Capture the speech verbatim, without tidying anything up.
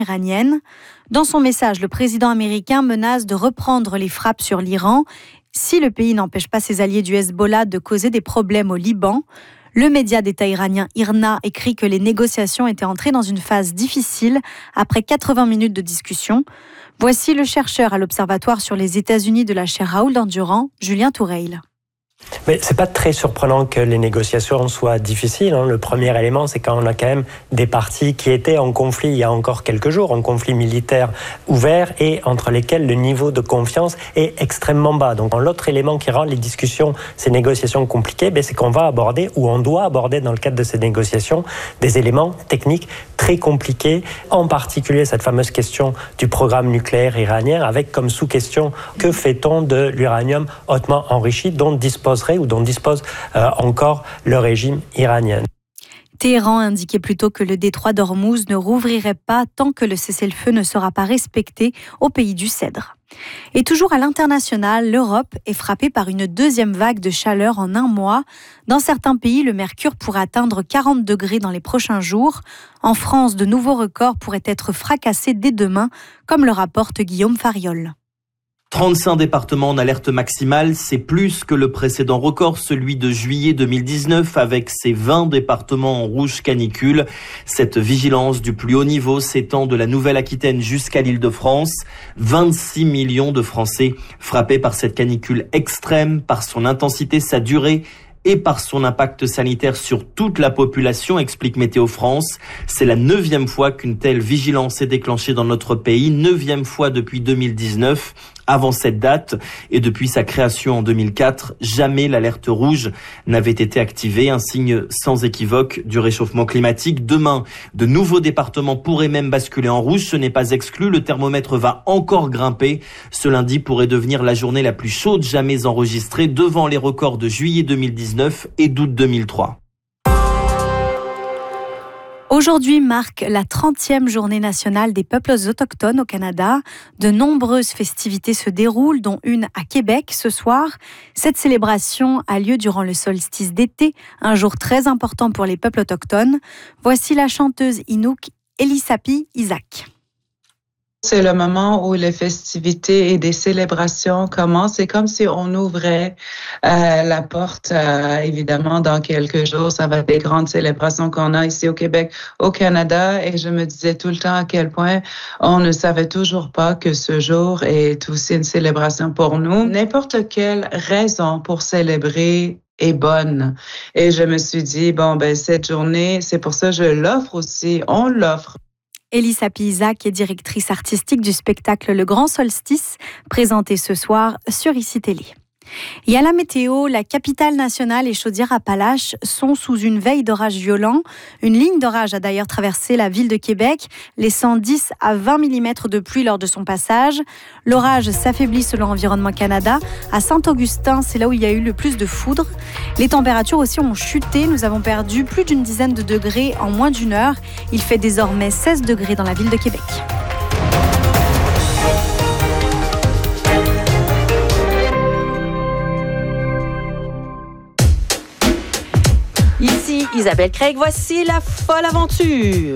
iranienne. Dans son message, le président américain menace de reprendre les frappes sur l'Iran si le pays n'empêche pas ses alliés du Hezbollah de causer des problèmes au Liban. Le média d'État iranien IRNA écrit que les négociations étaient entrées dans une phase difficile après quatre-vingts minutes de discussion. Voici le chercheur à l'Observatoire sur les États-Unis de la chaire Raoul Dandurand, Julien Toureil. Mais c'est pas très surprenant que les négociations soient difficiles. Hein. Le premier élément, c'est quand on a quand même des parties qui étaient en conflit il y a encore quelques jours, en conflit militaire ouvert et entre lesquels le niveau de confiance est extrêmement bas. Donc l'autre élément qui rend les discussions, ces négociations compliquées, ben, c'est qu'on va aborder ou on doit aborder dans le cadre de ces négociations des éléments techniques très compliqués, en particulier cette fameuse question du programme nucléaire iranien avec comme sous-question que fait-on de l'uranium hautement enrichi dont disposerait ou dont dispose euh, encore le régime iranien. Téhéran indiquait plutôt que le détroit d'Ormuz ne rouvrirait pas tant que le cessez-le-feu ne sera pas respecté au pays du Cèdre. Et toujours à l'international, l'Europe est frappée par une deuxième vague de chaleur en un mois. Dans certains pays, le mercure pourrait atteindre quarante degrés dans les prochains jours. En France, de nouveaux records pourraient être fracassés dès demain, comme le rapporte Guillaume Fariol. trente-cinq départements en alerte maximale, c'est plus que le précédent record, celui de juillet deux mille dix-neuf, avec ses vingt départements en rouge canicule. Cette vigilance du plus haut niveau s'étend de la Nouvelle-Aquitaine jusqu'à l'Île-de-France. vingt-six millions de Français frappés par cette canicule extrême, par son intensité, sa durée et par son impact sanitaire sur toute la population, explique Météo France. C'est la neuvième fois qu'une telle vigilance est déclenchée dans notre pays, neuvième fois depuis deux mille dix-neuf. Avant cette date, et depuis sa création en deux mille quatre, jamais l'alerte rouge n'avait été activée, un signe sans équivoque du réchauffement climatique. Demain, de nouveaux départements pourraient même basculer en rouge, ce n'est pas exclu, le thermomètre va encore grimper. Ce lundi pourrait devenir la journée la plus chaude jamais enregistrée, devant les records de juillet deux mille dix-neuf et d'août deux mille trois. Aujourd'hui marque la trentième journée nationale des peuples autochtones au Canada. De nombreuses festivités se déroulent, dont une à Québec ce soir. Cette célébration a lieu durant le solstice d'été, un jour très important pour les peuples autochtones. Voici la chanteuse Inuk Elisapi Isaac. C'est le moment où les festivités et des célébrations commencent. C'est comme si on ouvrait euh, la porte, euh, évidemment, dans quelques jours. Ça va être des grandes célébrations qu'on a ici au Québec, au Canada. Et je me disais tout le temps à quel point on ne savait toujours pas que ce jour est aussi une célébration pour nous. N'importe quelle raison pour célébrer est bonne. Et je me suis dit, bon, ben cette journée, c'est pour ça que je l'offre aussi. On l'offre. Elisapi Isaac est directrice artistique du spectacle Le Grand Solstice, présenté ce soir sur I C I Télé. Et à la météo, la capitale nationale et Chaudière-Appalaches sont sous une veille d'orage violent. Une ligne d'orage a d'ailleurs traversé la ville de Québec, laissant dix à vingt millimètres de pluie lors de son passage. L'orage s'affaiblit selon Environnement Canada. À Saint-Augustin, c'est là où il y a eu le plus de foudre. Les températures aussi ont chuté. Nous avons perdu plus d'une dizaine de degrés en moins d'une heure. Il fait désormais seize degrés dans la ville de Québec. Ici Isabelle Craig, voici la folle aventure.